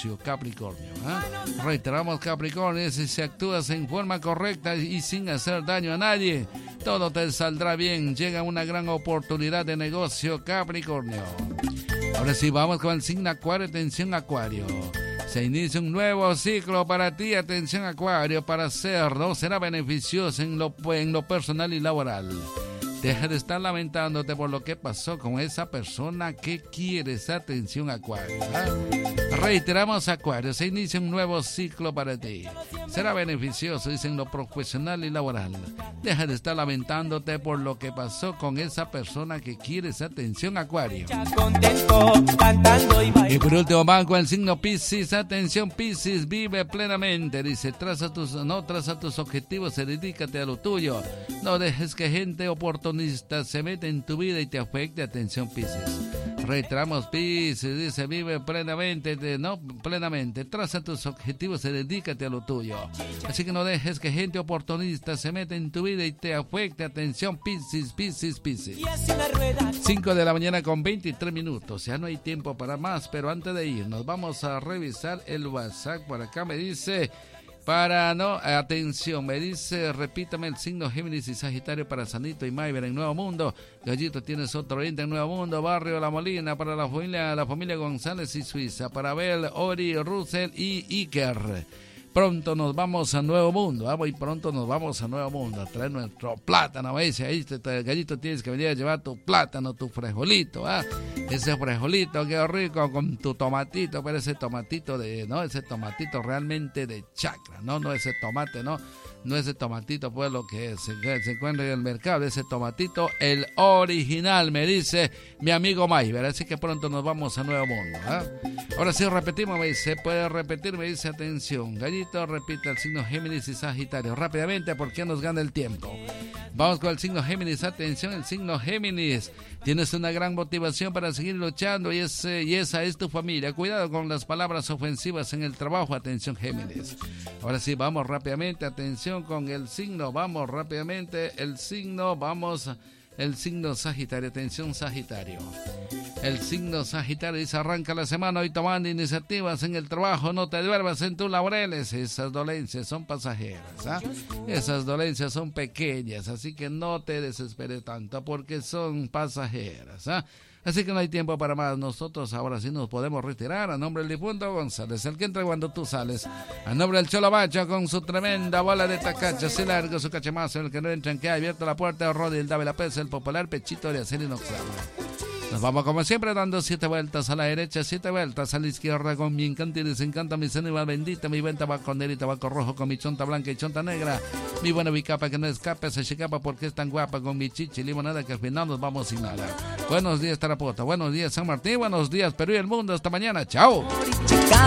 negocio, Capricornio. Reiteramos, Capricornio, si actúas en forma correcta y sin hacer daño a nadie, todo te saldrá bien. Llega una gran oportunidad de negocio, Capricornio. Ahora sí, vamos con el signo Acuario. Atención, Acuario. Se inicia un nuevo ciclo para ti. Atención, Acuario, para hacerlo será beneficioso en lo personal y laboral. Deja de estar lamentándote por lo que pasó con esa persona que quieres. Atención, Acuario. Reiteramos, Acuario, se inicia un nuevo ciclo para ti. Será beneficioso, dice, en lo profesional y laboral. Deja de estar lamentándote por lo que pasó con esa persona que quieres. Atención, Acuario. Y por último, van con el signo Piscis. Atención, Piscis, vive plenamente. Dice, traza tus objetivos y dedícate a lo tuyo. No dejes que gente oportunista se meta en tu vida y te afecte. Atención, Piscis. Reiteramos, Piscis, dice, vive plenamente, traza tus objetivos y dedícate a lo tuyo. Así que no dejes que gente oportunista se meta en tu vida y te afecte. Atención, Piscis. 5 de la mañana con 23 minutos. Ya no hay tiempo para más, pero antes de irnos vamos a revisar el WhatsApp. Por acá me dice... atención, me dice, repítame el signo Géminis y Sagitario para Sanito y Mayver en Nuevo Mundo. Gallito, tienes otro oyente en Nuevo Mundo, Barrio La Molina, para la familia González y Suiza, para Abel, Ori, Russell y Iker. Pronto nos vamos a Nuevo Mundo, y pronto nos vamos a Nuevo Mundo a traer nuestro plátano. Dice, ahí, Gallito, tienes que venir a llevar tu plátano, tu frijolito, ese frijolito, qué rico, con tu tomatito, pero ese tomatito ese tomatito realmente de chacra, no ese tomate, no ese tomatito, pues lo que se encuentra en el mercado, ese tomatito, el original, me dice mi amigo Mayver. Así que pronto nos vamos a Nuevo Mundo. Ahora sí, repetimos, me dice, puede repetir, me dice, atención, Gallito, repite el signo Géminis y Sagitario, rápidamente porque nos gana el tiempo. Vamos con el signo Géminis, atención, el signo Géminis. Tienes una gran motivación para seguir luchando y esa es tu familia. Cuidado con las palabras ofensivas en el trabajo, atención, Géminis. Ahora sí, vamos rápidamente, atención con el signo, vamos rápidamente, el signo Sagitario, atención, Sagitario. El signo Sagitario dice, arranca la semana hoy tomando iniciativas en el trabajo, no te duermas en tus laureles. Esas dolencias son pasajeras, esas dolencias son pequeñas, así que no te desesperes tanto porque son pasajeras, Así que no hay tiempo para más. Nosotros ahora sí nos podemos retirar. A nombre del difunto González, el que entra cuando tú sales. A nombre del Cholo Bacho con su tremenda bola de tacacha, se largo su cachemazo, el que no entra en que ha abierto la puerta, Rodri, el Dave la Pesa, el popular pechito de acero inoxidable. Nos vamos como siempre dando 7 vueltas a la derecha, 7 vueltas a la izquierda con mi encanta y desencanta, mi animal bendita, mi buen tabaco negro y tabaco rojo con mi chonta blanca y chonta negra, mi buena bicapa que no escape, se chicapa porque es tan guapa con mi chichi y limonada que al final nos vamos sin nada. Buenos días Tarapota, buenos días San Martín, buenos días Perú y el mundo, hasta mañana, chao.